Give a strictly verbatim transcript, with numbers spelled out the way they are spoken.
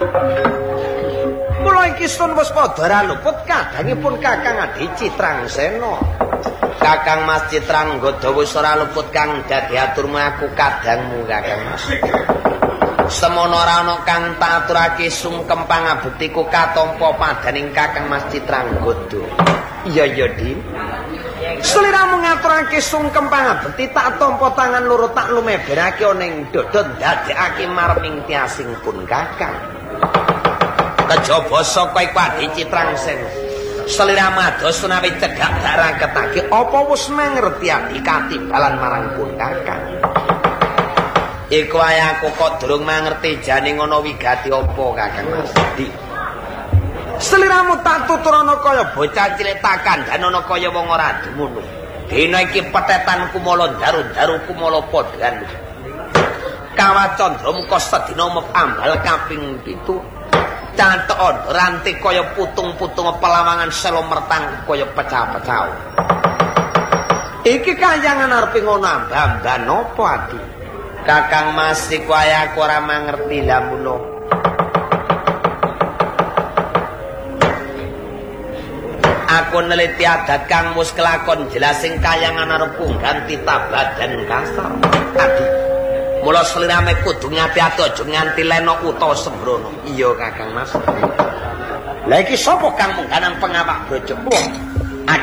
Mula iki sun wis padha luput kadangipun Kakang Adi Citrangsena. Kakang Mas Citranggoda wis ora luput kang dadi aturmu aku kadangmu Kakang Mas. Semono ora ana kang tak aturake sungkem pangabektiku katampa padaning Kakang Mas Citranggoda. Iya ya, Dim. Seliramu ngaturake sungkem pangabekti tak tampa tangan loro tak lumeberake ning dada ndadekake marming tiasing pun Kakang. Kejaba saka iku Adi Citrangsena. Seliramu ados menawi cegak darah ketake apa wis mangerti adi katibalan marang pun Kakang. Iku ae aku kok durung mangerti jane ngono wigati apa Kakang Mas Adi. Seliramu tak tuturana kaya bocah cilik tak kandhana kaya wong ora dumunung. Dina iki petetan kumala daru-daru kumala padhan. Kawacandra muka sedina ambal kaping pitu. Cantok ranti kaya putung-putung pelawangan selo mertang kaya pecah-pecah. Iki kayangan arepe ngono amban apa Adi? Kakang Mas iku ae aku ora mangerti lha mulo. Aku neliti adat kang mus kelakon jelas sing kayangan arep ganti tabadan kasar. Adi, mula slirame kudu ngati-ati aja nganti leno utawa sembrono. Iya Kakang Mas. Lah iki sapa kang mungkanang pengawak bojo?